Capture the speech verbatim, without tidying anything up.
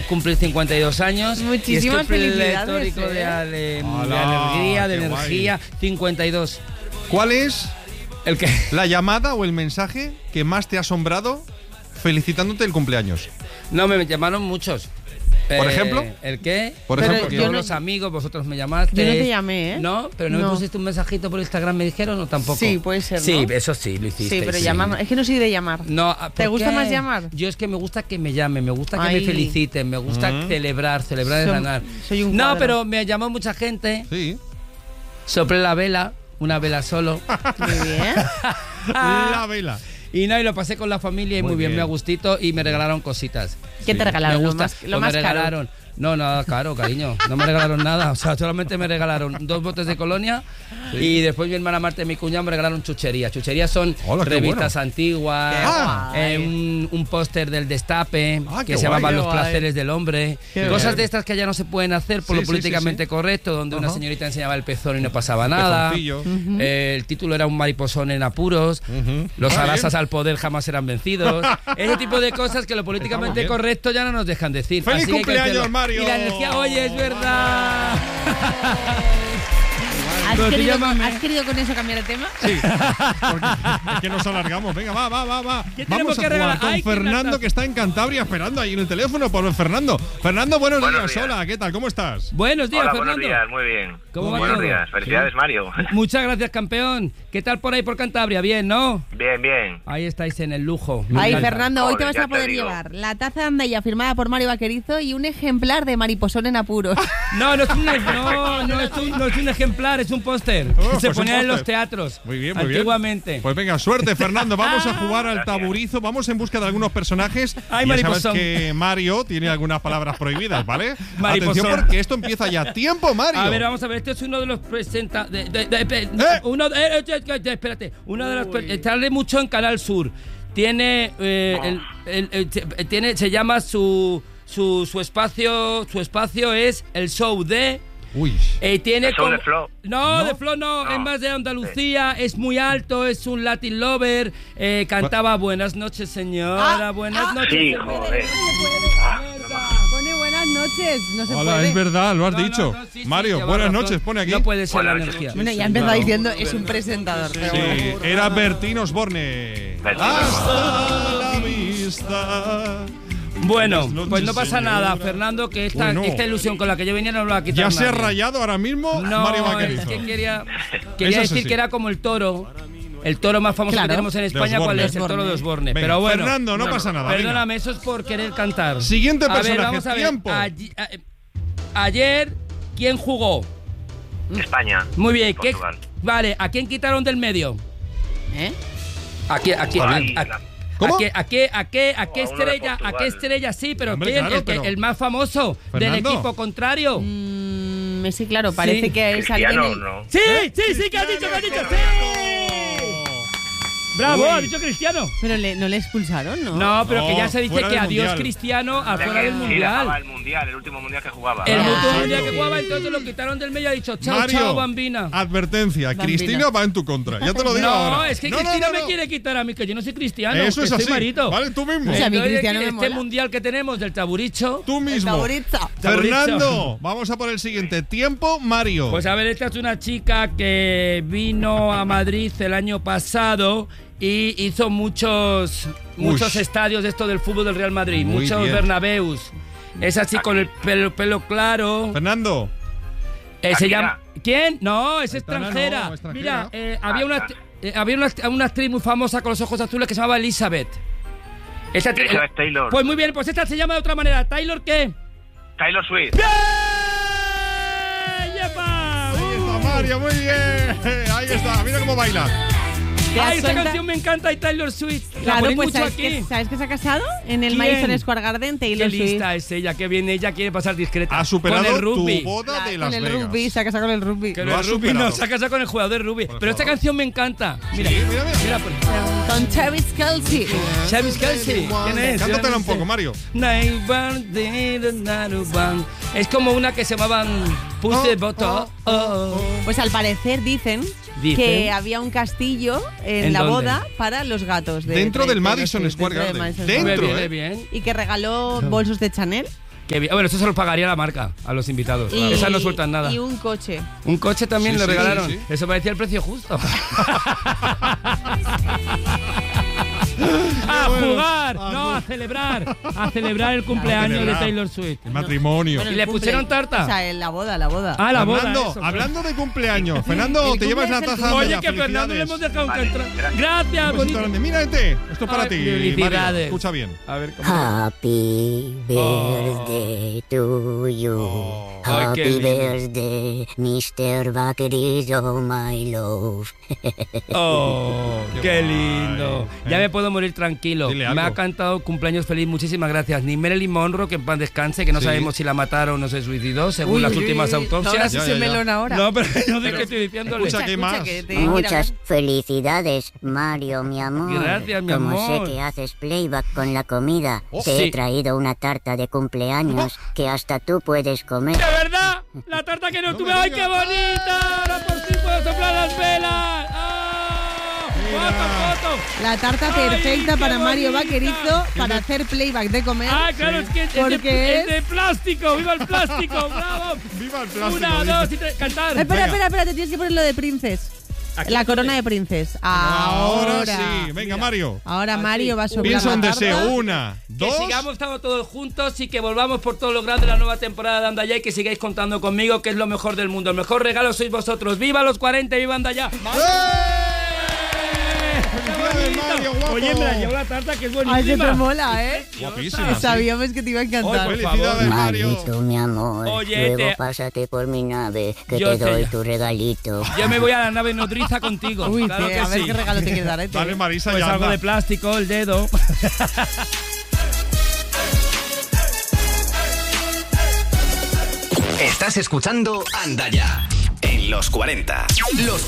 cumplir cincuenta y dos años. Muchísimas y estoy felicidades. pletórico ¿eh? de, ale- Hola, de alegría, de qué energía. guay. cincuenta y dos. ¿Cuál es ¿El qué? la llamada o el mensaje que más te ha asombrado felicitándote el cumpleaños? No, me llamaron muchos. ¿Por Eh, ejemplo? ¿El qué? Por Pero ejemplo, Todos yo no- los amigos, vosotros me llamaste. Yo no te llamé, ¿eh? No, pero no, No. me pusiste un mensajito por Instagram, me dijeron, o tampoco. Sí, puede ser, Sí, ¿no? eso sí, lo hiciste. Sí, pero llamar, es que no soy de llamar. No, ¿Te ¿por gusta qué? más llamar? Yo es que me gusta que me llamen, me gusta que Ay. me feliciten, me gusta Mm. celebrar, celebrar es Som- ganar. soy un no, cuadro. pero me llamó mucha gente, Sí. soplé la vela, una vela solo. Muy bien. La vela. Y no, y lo pasé con la familia y muy, Muy bien, bien. me a gustito y me regalaron cositas. ¿Qué Sí. te regalaron? me Lo gusta, más, lo pues más me caro. regalaron. No, nada caro, cariño. No me regalaron nada. O sea, solamente me regalaron dos botes de colonia y después mi hermana Marta y mi cuñado me regalaron chucherías. Chucherías son Hola, qué revistas bueno. antiguas, Ah. eh, un, un póster del Destape Ah, que qué se guay, llamaban qué Los guay. placeres del hombre. Qué Cosas bien. de estas que ya no se pueden hacer por Sí, lo sí, políticamente sí, sí. correcto, donde una Ajá. señorita enseñaba el pezón y no pasaba nada. Pezoncillo. Eh, el título era Un mariposón en apuros. Ujú. Los Ah, arasas bien. al poder jamás serán vencidos. Ese tipo de cosas que lo políticamente bien. correcto ya no nos dejan decir. ¡Feliz Así que hay que cumpleaños, hacerlo. Mario! Y la energía, oye, es verdad. ¿Has Pero tú querido, llámame. ¿Has querido con eso cambiar el tema? Sí, porque es que nos alargamos. Venga, va, va, va, va. ¿Qué Vamos tenemos a que jugar regalar? con Ay, qué Fernando, lata. que está en Cantabria esperando ahí en el teléfono por Fernando. Fernando, buenos, Buenos días. días. Hola, ¿qué tal? ¿Cómo estás? Buenos días, Hola, Fernando. buenos días, muy bien. ¿Cómo va buenos todo? días, felicidades, Mario. Muchas gracias, campeón. ¿Qué tal por ahí por Cantabria? Bien, ¿no? Bien, bien. Ahí estáis en el lujo. Me Ahí, encanta. Fernando, hoy te Joder, vas ya a te poder digo. llevar la taza de Andaya firmada por Mario Vaquerizo y un ejemplar de Mariposón en apuros. No, no es un, no, no es un, no es un ejemplar, es un póster. Oh, que se pues un ponía en los póster. teatros. Muy bien, muy bien. Antiguamente. Pues venga, suerte, Fernando. Vamos a jugar al Gracias. taburizo. Vamos en busca de algunos personajes. Ay, Y ya sabes mariposón. que Mario tiene algunas palabras prohibidas, ¿vale? Mariposón. Atención porque esto empieza ya. ¡Tiempo, Mario! A ver, vamos a ver, este es uno de los presentadores. De, de- de- ¿Eh? uno de, eh, eh, eh, espérate, uno de los pre- sale mucho en Canal Sur. Tiene eh, el, el- el- te- tiene se llama su su su espacio, su espacio es el show de Uy. eh, tiene El show como- de Flo. No, ¿No? de Flo no, No. es más de Andalucía, es muy alto, es un Latin lover, eh, cantaba Buenas noches, señora, Ah, buenas ah, noches. Sí, señora. joder. Pone buenas noches, no se Hola, puede. es verdad, lo has No, no, dicho. no, sí, sí, Mario, lleva buenas razón. noches, pone aquí. No puede ser la Buenas energía. Bueno, ya empezó diciendo, es un presentador. pero Sí, bueno. era Bertín Osborne. Bertín Hasta la vista. Bueno, Buenas noches, pues no pasa señora. nada, Fernando, que esta, Uy, no. esta ilusión con la que yo venía no me lo va a quitar Ya se ha nadie. rayado ahora mismo No, Mario es Vaquerizo. que quería, quería Eso decir sí. que era como el toro. El toro más famoso Claro. que tenemos en De España, Osborne. ¿cuál es? El Osborne. toro de Osborne. Venga, Pero bueno, Fernando, no pasa nada, venga. Perdóname, eso es por querer cantar. Siguiente A ver, personaje, vamos a ver. tiempo. Allí- a- eh, ayer, ¿quién jugó? España. Muy bien, ¿qué? Portugal. Vale, ¿a quién quitaron del medio? ¿Eh? ¿A quién? ¿A quién? Ay, ¿A- la- ¿Cómo? ¿A qué, a qué, a qué, a qué A uno de estrella? ¿A Portugal. qué estrella? Sí, pero Hombre, ¿quién? claro, el, que- pero- el más famoso del Fernando. equipo contrario. Mm, sí, claro, parece Sí. que es alguien. Cristiano, el- ¿no? Sí, sí, sí, que has dicho, que has dicho, sí. Bravo, Uy. ha dicho Cristiano. Pero le- no le expulsaron, ¿no? No, pero No, que ya se dice fuera que del adiós Mundial. Cristiano O sea afuera que del sí mundial. dejaba el mundial, el último mundial que jugaba. El Ah, último sí. mundial que jugaba, entonces lo quitaron del medio y ha dicho chao, Mario, chao, bambina. advertencia, Bambina. Cristina va en tu contra. Ya te lo digo No, ahora. es que No, no, Cristina no, no. me quiere quitar a mí, que yo no soy cristiano. Eso que es soy así. marito. Vale, tú mismo. O sea, a mí Entonces, Cristiano me este mola. mundial que tenemos del taburicho. Tú El mismo. favorito. Fernando, vamos a por el siguiente. Tiempo, Mario. Pues a ver, esta es una chica que vino a Madrid el año pasado y hizo muchos muchos Uy. estadios de esto del fútbol del Real Madrid, Muy muchos bien. Bernabéus. Es así con el pelo, pelo claro. Fernando. Eh, se Shakira. llama ¿Quién? No, es Aitana, extranjera. no, extranjera. Mira, eh, había una Ah, eh, había una, una actriz muy famosa con los ojos azules que se llamaba Elizabeth. Esta actriz- Elizabeth Taylor. Pues muy bien, pues esta se llama de otra manera. ¿Taylor qué? Taylor Swift. ¡Bien! ¡Yepa! Ahí está Mario, muy bien. Ahí está, mira cómo baila. ¿Te das ¡Ay, esta cuenta? canción me encanta! Y Taylor Swift. La Claro, ponen pues mucho ¿sabes aquí. que, ¿sabes que se ha casado? En el ¿Quién? Madison Square Garden, Qué Taylor Swift. lista es ella, qué bien ella quiere pasar discreta. Ha superado con el rugby. tu boda Claro, de Las con el Vegas. rugby, se ha casado con el rugby. Que Lo el ha rugby superado. no, se ha casado con el jugador de rugby. Por Pero esta favor. canción me encanta. Mira, Sí, mira, mira. mira, por- Con Travis Kelce. Travis Kelce. ¿Quién es? Cántatela un poco, Mario. Es como una que se llamaban Push the Oh, Button. oh, Oh, oh. Pues al parecer dicen, Dicen. que había un castillo en, ¿En la dónde? boda para los gatos. De Dentro de del Taylor Madison Swift, Square dentro del Garden. Madison Dentro, Me Square viene ¿eh? bien. Garden. Y que regaló bolsos de Chanel. Que bien. Bueno, eso se lo pagaría la marca a los invitados. Y- Esas no sueltan nada. Y un coche. Un coche también Sí, le sí, regalaron. sí, sí. Eso parecía el precio justo. ¡A bueno. jugar! Ah, No, no. a celebrar. A celebrar el cumpleaños de celebrar. Taylor Swift. El matrimonio. Bueno, ¿Y el le cumple. pusieron tarta? O sea, en la boda, la boda. Ah, la boda. hablando, eso, hablando de cumpleaños. Fernando, El te llevas cumple la es el taza tuyo. de Oye, la que a Fernando le hemos dejado un Vale, contra- gracias. Gracias, Un besito bonito. grande. Mira este. Esto es para Ay, ti, felicidades. Mario. Escucha bien. A ver cómo. Happy birthday to you. Oh. Ay, qué Happy lindo. birthday, mister Vaquerizo, my love. Oh, Qué qué guay. lindo. Ya Eh. me puedo morir tranquilo. Dile Me algo. ha cantado cumpleaños feliz, muchísimas gracias. Ni Marilyn Monroe, que en paz descanse, que no Sí. sabemos si la mataron o se suicidó, según Uy, las uy, últimas uy, autopsias. ahora sí Ya, se ya, ya. melón ahora. No, pero yo sé que estoy diciéndole. Escucha, ¿qué más? que te quiero Muchas ver. felicidades, Mario, mi amor. Gracias, mi Como amor. sé que haces playback con la comida, Oh. te Sí. he traído una tarta de cumpleaños que hasta tú puedes comer. ¡De verdad! ¡La tarta que no, No tuve! me ¡Ay, digas. qué bonita! ¡Ahora por fin puedo soplar las velas! ¡Ah! Mira. ¡Foto, foto! La tarta Ay, perfecta qué para Mario bonita. Vaquerizo para hacer playback de comer. ¡Ah, claro! Es que es, Porque de, es- es de plástico! ¡Viva el plástico! ¡Bravo! Viva el plástico. Una, dice. dos y tres. ¡Cantar! Espera, Venga. espera, espera, te tienes que poner lo de Princes. Aquí La estoy. corona de Princes. Ahora, Ahora. sí. Venga, Mario. Ahora Así. Mario va a soplar Piensa la un tarta. deseo. Una, Que dos. sigamos estando todos juntos y que volvamos por todo lo grande de la nueva temporada de Anda Ya y que sigáis contando conmigo, que es lo mejor del mundo. El mejor regalo sois vosotros. ¡Viva los cuarenta y viva Anda Ya! ¡Felicidades, Mario, guapo! Oye, me la llevo la tarta, que es buenísima. Ay, que te mola, ¿eh? Guapísima. sí. Sabíamos que te iba a encantar. Ay, por Felicidades, Mario. Marito, mi amor. Oye, Luego te- pásate por mi nave, que Yo te sé doy ya. tu regalito. Yo me voy a la nave nodriza contigo. Uy, claro te- que a ver sí. qué regalo te quieres dar, ¿eh? Dale, Marisa, Pues ya algo anda. de plástico, el dedo. Estás escuchando Anda Ya en los cuarenta. Los